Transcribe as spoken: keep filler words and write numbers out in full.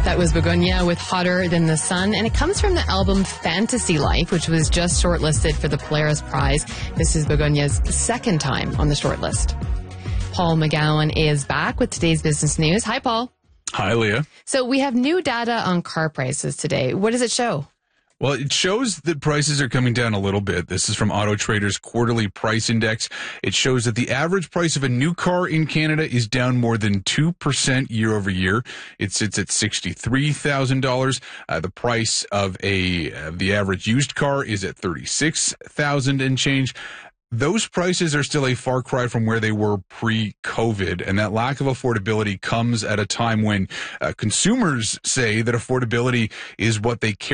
That was Begonia with Hotter Than the Sun, and it comes from the album Fantasy Life, which was just shortlisted for the Polaris Prize. This is Begonia's second time on the shortlist. Paul McGowan is back with today's business news. Hi, Paul. Hi, Leah. So we have new data on car prices today. What does it show? Well, it shows that prices are coming down a little bit. This is from Auto Trader's quarterly price index. It shows that the average price of a new car in Canada is down more than two percent year over year. It sits at sixty-three thousand dollars. Uh, the price of a uh, the average used car is at thirty-six thousand dollars and change. Those prices are still a far cry from where they were pre-COVID, and that lack of affordability comes at a time when uh, consumers say that affordability is what they care